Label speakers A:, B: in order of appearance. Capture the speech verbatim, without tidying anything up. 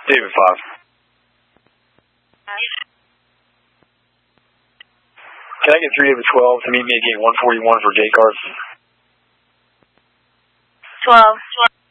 A: David five. Can I get three David twelve to meet me at gate one forty-one for gate cards?
B: twelve.